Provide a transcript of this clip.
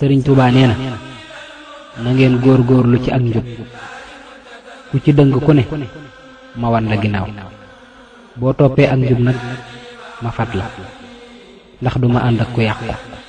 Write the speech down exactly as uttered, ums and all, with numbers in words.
Sëriñ Tuubaa nee na na ngeen góor góorlu ci ak njub ku ci dëng ku ne ma wan la ginnaaw boo toppee ak njub nag ma fat la ndax duma ànd ak ku yàqu